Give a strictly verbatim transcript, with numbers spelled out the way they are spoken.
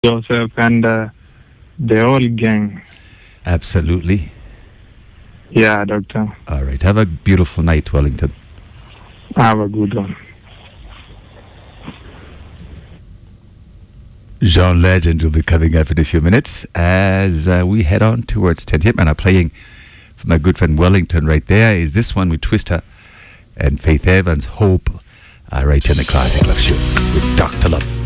Joseph, and uh, the whole gang. Absolutely. Yeah, doctor. All right. Have a beautiful night, Wellington. Have a good one. John Legend will be coming up in a few minutes as uh, we head on towards ten. Hitman are playing for my good friend Wellington right there. Is this one with Twister and Faith Evans, Hope, uh, right in the Classic Love Show with Doctor Love.